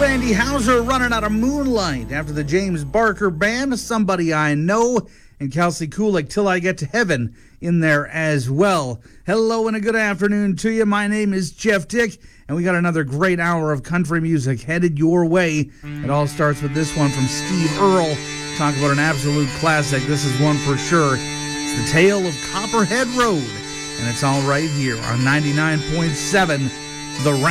Randy Houser running out of Moonlight after the James Barker Band, Somebody I Know, and Kelsey Kulik, Till I Get to Heaven in there as well. Hello and a good afternoon to you. My name is Jeff Dick, and we got another great hour of country music headed your way. It all starts with this one from Steve Earle. Talk about an absolute classic. This is one for sure. It's The Tale of Copperhead Road, and it's all right here on 99.7 The